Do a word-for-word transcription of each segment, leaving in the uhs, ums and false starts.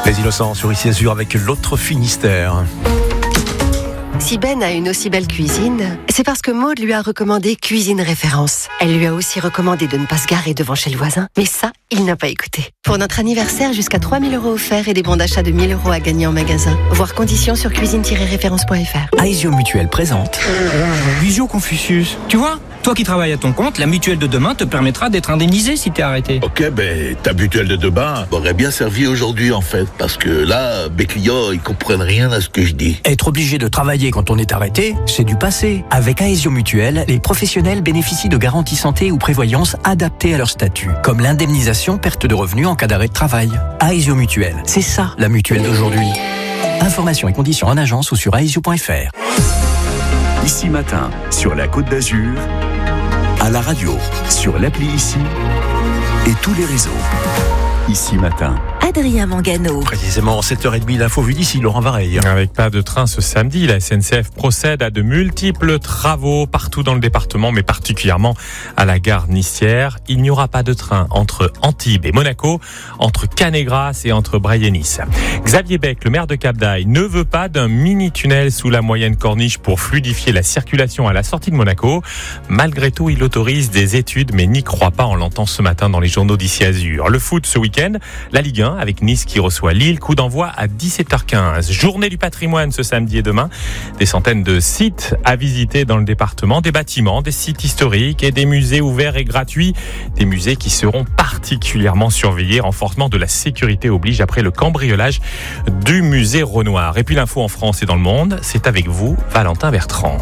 Les Innocents sur Ici Azur avec l'autre Finistère. Si Ben a une aussi belle cuisine, c'est parce que Maud lui a recommandé Cuisine Référence. Elle lui a aussi recommandé de ne pas se garer devant chez le voisin. Mais ça, il n'a pas écouté. Pour notre anniversaire, jusqu'à trois mille euros offerts et des bons d'achat de mille euros à gagner en magasin. Voir conditions sur cuisine tiret référence point f r. Aesio Mutuelle présente Visio Confucius. Tu vois, toi qui travailles à ton compte, la mutuelle de demain te permettra d'être indemnisé si t'es arrêté. Ok, ben ta mutuelle de demain m'aurait bien servi aujourd'hui en fait. Parce que là, mes clients, ils comprennent rien à ce que je dis. Être obligé de travailler quand on est arrêté, c'est du passé. Avec Aesio Mutuelle, les professionnels bénéficient de garanties santé ou prévoyance adaptées à leur statut, comme l'indemnisation perte de revenus en cas d'arrêt de travail. Aesio Mutuelle, c'est ça la mutuelle d'aujourd'hui. Informations et conditions en agence ou sur aesio point f r. Ici Matin, sur la Côte d'Azur, à la radio, sur l'appli Ici et tous les réseaux. Ici Matin. Adrien Mangano. Précisément sept heures trente, l'info vue d'ici, Laurent Vareille. Avec pas de train ce samedi, la S N C F procède à de multiples travaux partout dans le département, mais particulièrement à la gare Nissière. Il n'y aura pas de train entre Antibes et Monaco, entre Cannes-et-Grasse et entre Breil et Nice. Xavier Bec, le maire de Cap-d'Aille, ne veut pas d'un mini-tunnel sous la moyenne corniche pour fluidifier la circulation à la sortie de Monaco. Malgré tout, il autorise des études, mais n'y croit pas. On l'entend ce matin dans les journaux d'Ici Azur. Le foot ce week-end, la Ligue un avec Nice qui reçoit Lille, coup d'envoi à dix-sept heures quinze. Journée du patrimoine ce samedi et demain. Des centaines de sites à visiter dans le département, des bâtiments, des sites historiques et des musées ouverts et gratuits. Des musées qui seront particulièrement surveillés. Renforcement de la sécurité oblige après le cambriolage du musée Renoir. Et puis l'info en France et dans le monde, c'est avec vous, Valentin Bertrand.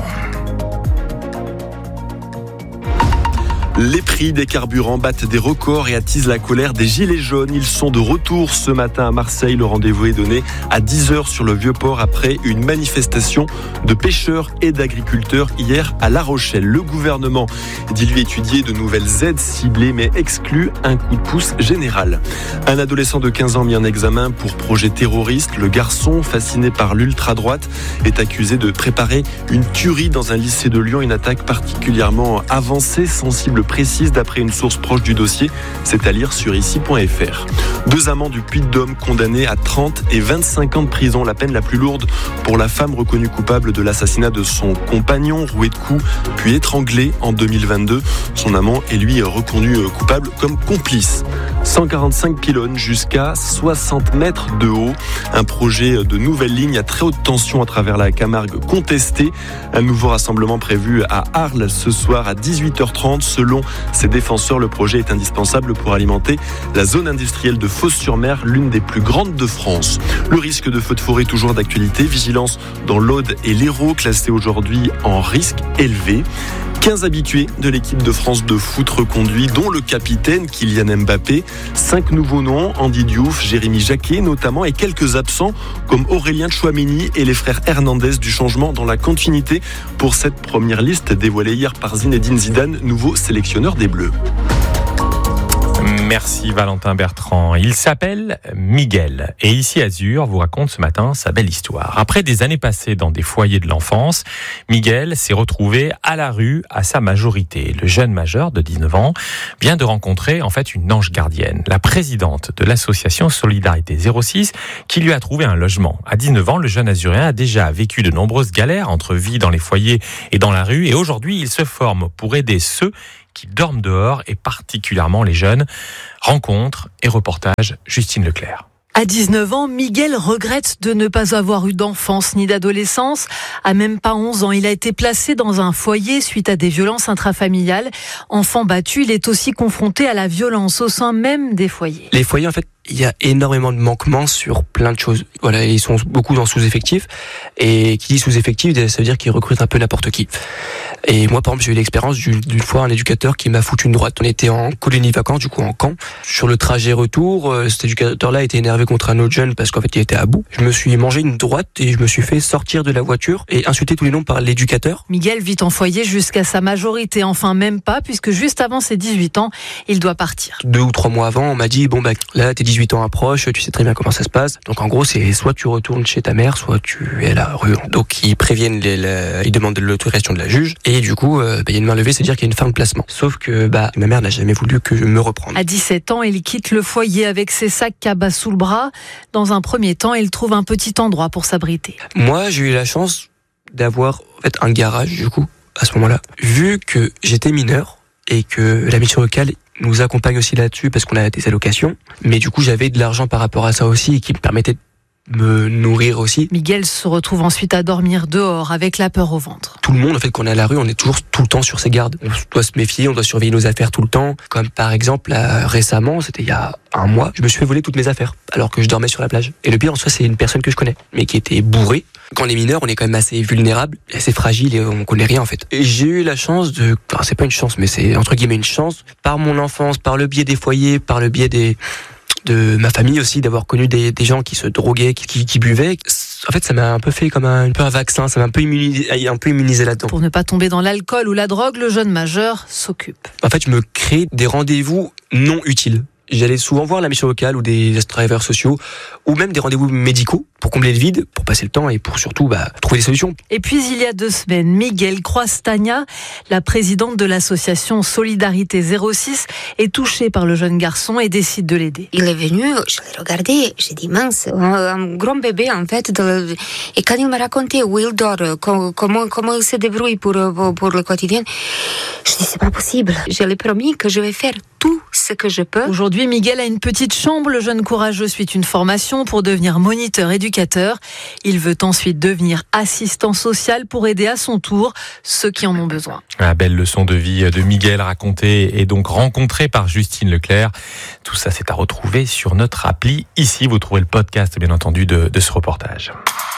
Les prix des carburants battent des records et attisent la colère des gilets jaunes. Ils sont de retour ce matin à Marseille. Le rendez-vous est donné à dix heures sur le Vieux-Port après une manifestation de pêcheurs et d'agriculteurs hier à La Rochelle. Le gouvernement dit lui étudier de nouvelles aides ciblées mais exclut un coup de pouce général. Un adolescent de quinze ans mis en examen pour projet terroriste. Le garçon, fasciné par l'ultra-droite, est accusé de préparer une tuerie dans un lycée de Lyon. Une attaque particulièrement avancée, sensible, précise d'après une source proche du dossier, c'est à lire sur ici point f r. Deux amants du Puy-de-Dôme condamnés à trente et vingt-cinq ans de prison, la peine la plus lourde pour la femme reconnue coupable de l'assassinat de son compagnon, roué de coups puis étranglé en deux mille vingt-deux. Son amant est lui reconnu coupable comme complice. cent quarante-cinq pylônes jusqu'à soixante mètres de haut. Un projet de nouvelle ligne à très haute tension à travers la Camargue contesté. Un nouveau rassemblement prévu à Arles ce soir à dix-huit heures trente. Selon ses défenseurs, le projet est indispensable pour alimenter la zone industrielle de Fos-sur-Mer, l'une des plus grandes de France. Le risque de feu de forêt toujours d'actualité. Vigilance dans l'Aude et l'Hérault, classés aujourd'hui en risque élevé. quinze habitués de l'équipe de France de foot reconduits, dont le capitaine Kylian Mbappé. Cinq nouveaux noms, Andy Diouf, Jérémy Jacquet notamment, et quelques absents comme Aurélien Tchouaméni et les frères Hernandez. Du changement dans la continuité pour cette première liste dévoilée hier par Zinedine Zidane, nouveau sélectionneur des Bleus. Merci Valentin Bertrand. Il s'appelle Miguel et Ici Azur vous raconte ce matin sa belle histoire. Après des années passées dans des foyers de l'enfance, Miguel s'est retrouvé à la rue à sa majorité. Le jeune majeur de dix-neuf ans vient de rencontrer en fait une ange gardienne, la présidente de l'association Solidarité zéro six, qui lui a trouvé un logement. À dix-neuf ans, le jeune azuréen a déjà vécu de nombreuses galères entre vie dans les foyers et dans la rue, et aujourd'hui il se forme pour aider ceux qui dorment dehors et particulièrement les jeunes. Rencontre et reportage, Justine Leclerc. À dix-neuf ans, Miguel regrette de ne pas avoir eu d'enfance ni d'adolescence. À même pas onze ans, il a été placé dans un foyer suite à des violences intrafamiliales. Enfant battu, il est aussi confronté à la violence au sein même des foyers. Les foyers, en fait, il y a énormément de manquements sur plein de choses. Voilà, ils sont beaucoup dans sous-effectifs. Et qui dit sous-effectif, ça veut dire qu'ils recrutent un peu n'importe qui. Et moi, par exemple, j'ai eu l'expérience d'une fois un éducateur qui m'a foutu une droite. On était en colonie vacances, du coup en camp. Sur le trajet retour, cet éducateur-là était énervé contre un autre jeune parce qu'en fait, il était à bout. Je me suis mangé une droite et je me suis fait sortir de la voiture et insulter tous les noms par l'éducateur. Miguel vit en foyer jusqu'à sa majorité. Enfin, même pas, puisque juste avant ses dix-huit ans, il doit partir. Deux ou trois mois avant, on m'a dit, bon, bah, là, t'es dix-huit dix-huit ans approche, tu sais très bien comment ça se passe. Donc en gros, c'est soit tu retournes chez ta mère, soit tu es à la rue. Donc ils préviennent, les, la, ils demandent l'autorisation de la juge. Et du coup, il euh, bah, y a une main levée, c'est-à-dire qu'il y a une fin de placement. Sauf que bah, ma mère n'a jamais voulu que je me reprenne. À dix-sept ans, il quitte le foyer avec ses sacs cabas sous le bras. Dans un premier temps, il trouve un petit endroit pour s'abriter. Moi, j'ai eu la chance d'avoir en fait, un garage, du coup, à ce moment-là. Vu que j'étais mineur et que la mission locale nous accompagne aussi là-dessus parce qu'on a des allocations, mais du coup, j'avais de l'argent par rapport à ça aussi et qui me permettait de me nourrir aussi. Miguel se retrouve ensuite à dormir dehors avec la peur au ventre. Tout le monde, en fait, quand on est à la rue, on est toujours tout le temps sur ses gardes. On doit se méfier, on doit surveiller nos affaires tout le temps. Comme par exemple, là, récemment, c'était il y a un mois, je me suis fait voler toutes mes affaires alors que je dormais sur la plage. Et le pire en soi, c'est une personne que je connais, mais qui était bourrée. Quand on est mineur, on est quand même assez vulnérable, assez fragile et on connaît rien en fait. Et j'ai eu la chance de, enfin, c'est pas une chance, mais c'est entre guillemets une chance, par mon enfance, par le biais des foyers, par le biais des de ma famille aussi, d'avoir connu des, des gens qui se droguaient, qui, qui, qui buvaient. En fait, ça m'a un peu fait comme un, un peu un vaccin, ça m'a un peu immunisé, un peu immunisé là-dedans. Pour ne pas tomber dans l'alcool ou la drogue, le jeune majeur s'occupe. En fait, je me crée des rendez-vous non utiles. J'allais souvent voir la mission locale ou des travailleurs sociaux ou même des rendez-vous médicaux pour combler le vide, pour passer le temps et pour surtout bah, trouver des solutions. Et puis il y a deux semaines, Miguel croise Tania, la présidente de l'association Solidarité zéro six, est touchée par le jeune garçon et décide de l'aider. Il est venu, je l'ai regardé, j'ai dit mince, un grand bébé en fait. De... Et quand il m'a raconté où il dort, comment, comment il se débrouille pour, pour le quotidien, je dis c'est pas possible. Je lui ai promis que je vais faire tout ce que je peux. Aujourd'hui, Miguel a une petite chambre. Le jeune courageux suit une formation pour devenir moniteur éducateur. Il veut ensuite devenir assistant social pour aider à son tour ceux qui en ont besoin. La belle leçon de vie de Miguel racontée et donc rencontrée par Justine Leclerc. Tout ça, c'est à retrouver sur notre appli. Ici, vous trouverez le podcast, bien entendu, de, de ce reportage.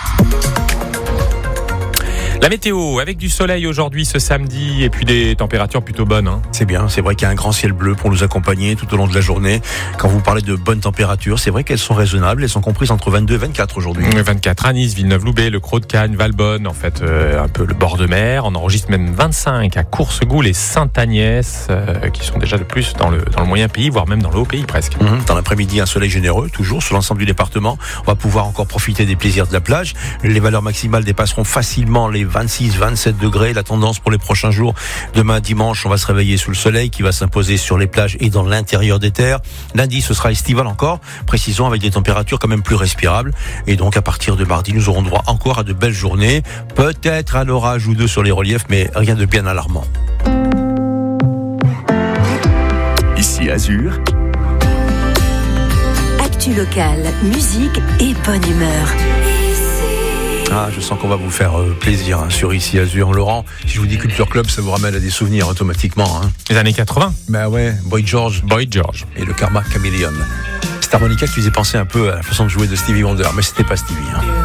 La météo, avec du soleil aujourd'hui ce samedi et puis des températures plutôt bonnes. Hein. C'est bien, c'est vrai qu'il y a un grand ciel bleu pour nous accompagner tout au long de la journée. Quand vous parlez de bonnes températures, c'est vrai qu'elles sont raisonnables, elles sont comprises entre vingt-deux et vingt-quatre aujourd'hui. vingt-quatre à Nice, Villeneuve-Loubet, le Creux de Cagnes, Valbonne, en fait euh, un peu le bord de mer. On enregistre même vingt-cinq à Coursegoule et Sainte-Agnès, euh, qui sont déjà de plus dans le, dans le moyen pays, voire même dans le haut pays presque. Mmh, dans l'après-midi, un soleil généreux, toujours sur l'ensemble du département. On va pouvoir encore profiter des plaisirs de la plage. Les valeurs maximales dépasseront facilement les vingt-six à vingt-sept degrés. La tendance pour les prochains jours, demain dimanche, on va se réveiller sous le soleil qui va s'imposer sur les plages et dans l'intérieur des terres. Lundi, ce sera estival encore, précisons avec des températures quand même plus respirables. Et donc à partir de mardi, nous aurons droit encore à de belles journées. Peut-être un orage ou deux sur les reliefs, mais rien de bien alarmant. Ici Azur. Actu locale, musique et bonne humeur. Ah, je sens qu'on va vous faire euh, plaisir hein, sur Ici Azur. Laurent, si je vous dis Culture Club, ça vous ramène à des souvenirs automatiquement. Hein. Les années quatre-vingts. Ben ouais, Boy George. Boy George. Et le Karma Chameleon. Cette harmonica qui faisait penser un peu à la façon de jouer de Stevie Wonder, mais c'était pas Stevie. Hein.